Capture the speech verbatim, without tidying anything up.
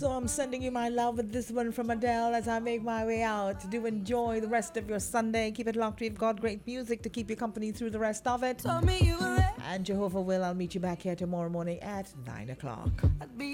So I'm sending you my love with this one from Adele as I make my way out. Do enjoy the rest of your Sunday. Keep it locked. We've got great music to keep you company through the rest of it. And Jehovah will, I'll meet you back here tomorrow morning at nine o'clock.